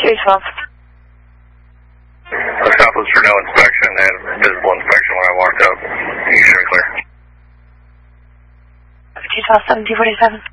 312. The stop was for no inspection. They had visible inspection when I walked up. You should be clear. 212, 7247.